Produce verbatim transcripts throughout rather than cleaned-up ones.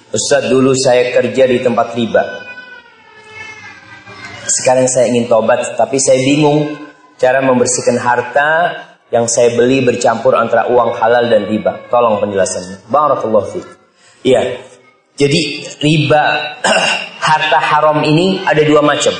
Ustaz, dulu saya kerja di tempat riba. Sekarang saya ingin tobat, tapi saya bingung cara membersihkan harta yang saya beli bercampur antara uang halal dan riba. Tolong penjelasannya. Barakallahu fiik. Iya. Jadi riba harta haram ini ada dua macam.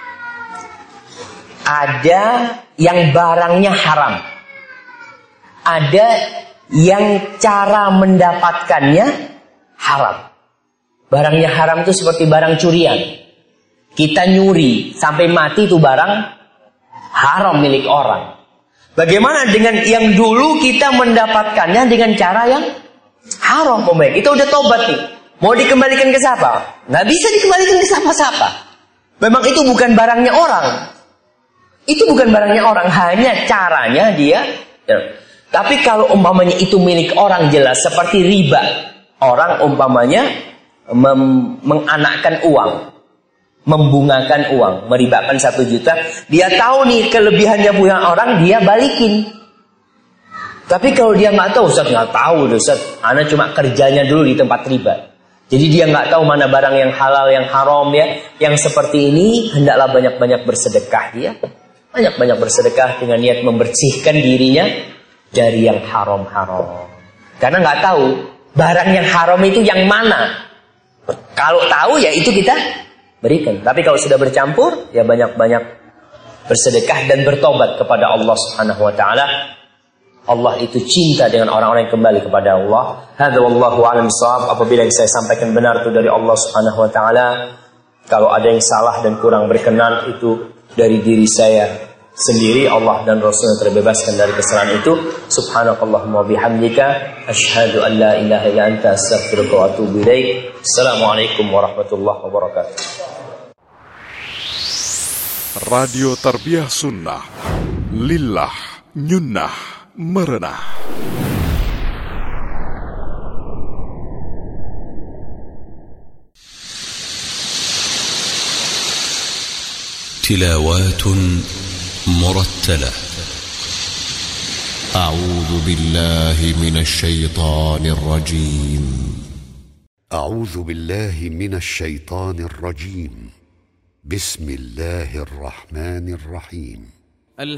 Ada yang barangnya haram. Ada yang cara mendapatkannya haram. Barangnya haram itu seperti barang curian. Kita nyuri sampai mati itu barang haram milik orang. Bagaimana dengan yang dulu kita mendapatkannya dengan cara yang haram, pemain? Kita udah tobat nih. Mau dikembalikan ke siapa? Nggak bisa dikembalikan ke siapa-siapa. Memang itu bukan barangnya orang. Itu bukan barangnya orang, hanya caranya dia. Ya. Tapi kalau umpamanya itu milik orang jelas seperti riba. Orang umpamanya mem- menganakkan uang, membungakan uang, meribakan satu juta. Dia tahu nih kelebihannya punya orang, dia balikin. Tapi kalau dia nggak tahu, Ustaz nggak tahu, Ustaz. Ana cuma kerjanya dulu di tempat riba. Jadi dia nggak tahu mana barang yang halal, yang haram ya. Yang seperti ini hendaklah banyak-banyak bersedekah dia. Banyak-banyak bersedekah dengan niat membersihkan dirinya dari yang haram-haram. Karena nggak tahu barang yang haram itu yang mana. Kalau tahu ya itu kita berikan. Tapi kalau sudah bercampur ya banyak-banyak bersedekah dan bertobat kepada Allah Subhanahu wa taala. Allah itu cinta dengan orang-orang yang kembali kepada Allah. Hadza wallahu a'lam bissawab. Apabila yang saya sampaikan benar itu dari Allah Subhanahu wa taala. Kalau ada yang salah dan kurang berkenan itu dari diri saya sendiri. Allah dan Rasulnya terbebaskan dari kesalahan itu. Subhanakallahumma bihamdika asyhadu an la ilaha illa anta astaghfiruka wa atubu ilaik. Assalamualaikum warahmatullahi wabarakatuh. Radio Tarbiyah Sunnah Lillah Nyunnah Merenah. تلاوات مرتلة. أعوذ بالله من الشيطان الرجيم. أعوذ بالله من الشيطان الرجيم. بسم الله الرحمن الرحيم.